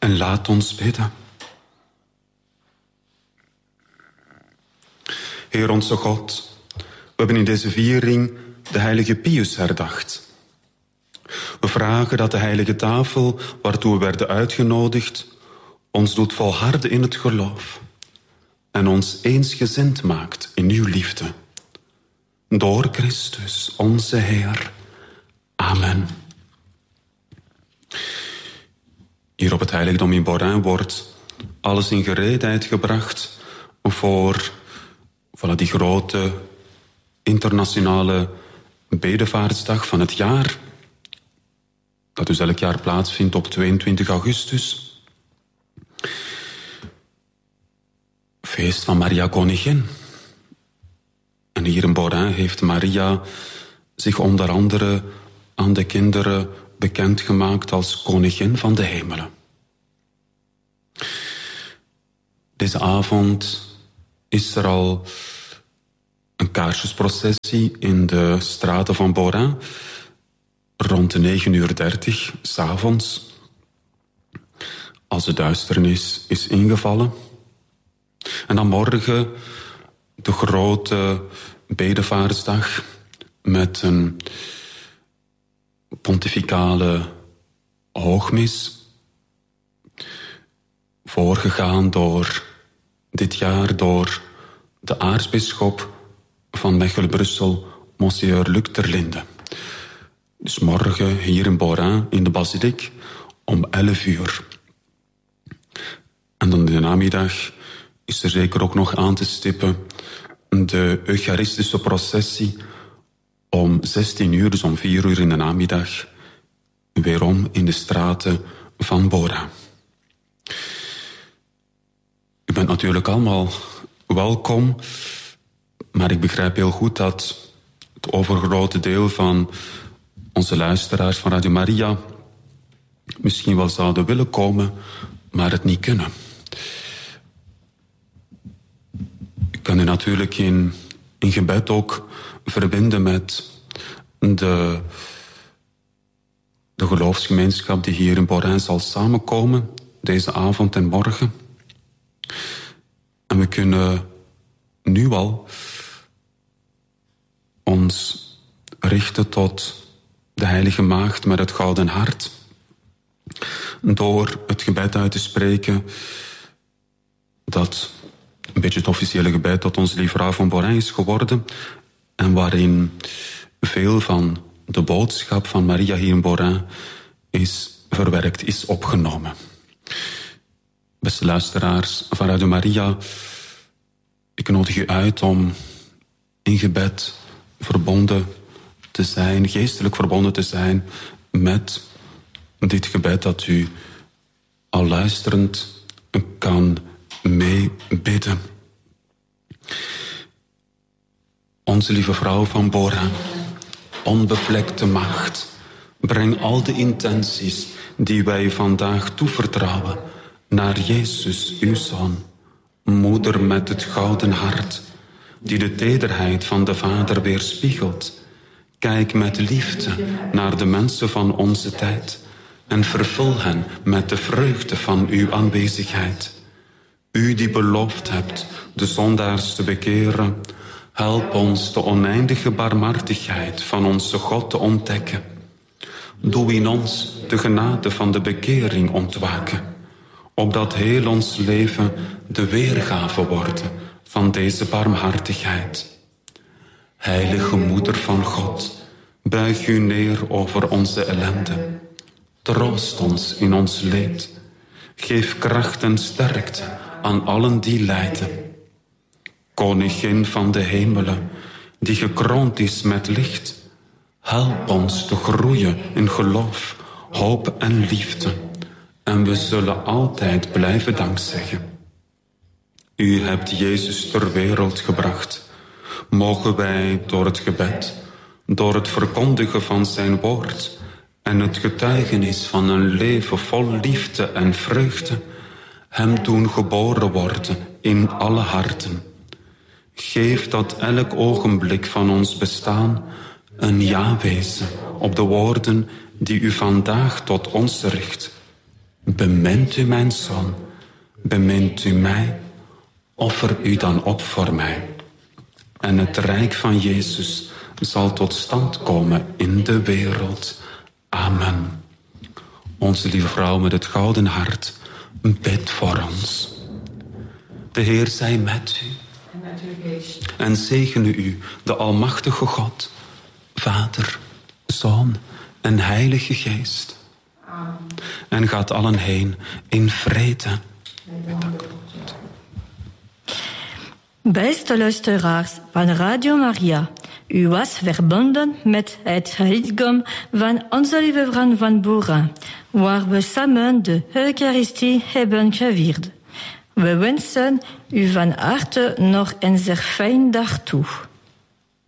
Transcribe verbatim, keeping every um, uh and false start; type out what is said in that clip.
En laat ons bidden. Heer onze God, we hebben in deze viering de heilige Pius herdacht. We vragen dat de heilige tafel, waartoe we werden uitgenodigd, ons doet volharden in het geloof en ons eensgezind maakt in uw liefde. Door Christus, onze Heer. Amen. Hier op het heiligdom in Borin wordt alles in gereedheid gebracht voor voilà, die grote internationale bedevaartsdag van het jaar, dat dus elk jaar plaatsvindt op tweeëntwintig augustus. Feest van Maria Koningin. En hier in Borin heeft Maria zich onder andere aan de kinderen bekendgemaakt als koningin van de hemelen. Deze avond is er al een kaarsjesprocessie in de straten van Borin rond de negen uur dertig 's avonds, als de duisternis is ingevallen. En dan morgen de grote bedevaartsdag met een pontificale hoogmis, voorgegaan door dit jaar door de aartsbisschop van Mechelen-Brussel, Monseigneur Luc Terlinde. Dus morgen hier in Borin in de basiliek om elf uur. En dan in de namiddag is er zeker ook nog aan te stippen de Eucharistische processie om zestien uur, dus om vier uur in de namiddag, weerom in de straten van Borin. U bent natuurlijk allemaal welkom, maar ik begrijp heel goed dat het overgrote deel van onze luisteraars van Radio Maria misschien wel zouden willen komen, maar het niet kunnen. Ik kan u natuurlijk in, in gebed ook verbinden met de, de geloofsgemeenschap die hier in Borin zal samenkomen, deze avond en morgen. En we kunnen nu al ons richten tot de Heilige Maagd met het gouden hart, door het gebed uit te spreken dat een beetje het officiële gebed tot onze Lieve Vrouw van Borin is geworden en waarin veel van de boodschap van Maria hier in Borin is verwerkt, is opgenomen. Beste luisteraars van Radio Maria, ik nodig u uit om in gebed verbonden te zijn, geestelijk verbonden te zijn met dit gebed dat u al luisterend kan meebidden. Onze Lieve Vrouw van Borin, onbevlekte maagd, breng al de intenties die wij vandaag toevertrouwen naar Jezus, uw Zoon, moeder met het gouden hart, die de tederheid van de Vader weerspiegelt. Kijk met liefde naar de mensen van onze tijd en vervul hen met de vreugde van uw aanwezigheid. U die beloofd hebt de zondaars te bekeren, help ons de oneindige barmhartigheid van onze God te ontdekken. Doe in ons de genade van de bekering ontwaken, opdat heel ons leven de weergave wordt van deze barmhartigheid. Heilige Moeder van God, buig u neer over onze ellende. Troost ons in ons leed. Geef kracht en sterkte aan allen die lijden. Koningin van de hemelen, die gekroond is met licht, help ons te groeien in geloof, hoop en liefde. En we zullen altijd blijven dankzeggen. U hebt Jezus ter wereld gebracht. Mogen wij door het gebed, door het verkondigen van zijn woord en het getuigenis van een leven vol liefde en vreugde hem doen geboren worden in alle harten. Geef dat elk ogenblik van ons bestaan een ja wezen op de woorden die u vandaag tot ons richt. Bemint u mijn zoon, bemint u mij, offer u dan op voor mij. En het rijk van Jezus zal tot stand komen in de wereld. Amen. Onze lieve vrouw met het gouden hart, bid voor ons. De Heer zij met u. En met uw geest. En zegene u, de almachtige God, Vader, Zoon en Heilige Geest. Amen. En gaat allen heen in vrede. Beste luisteraars van Radio Maria, u was verbonden met het heiligdom van Onze Lieve Vrouw van Bora, waar we samen de Eucharistie hebben gevierd. We wensen u van harte nog een zeer fijn dag toe.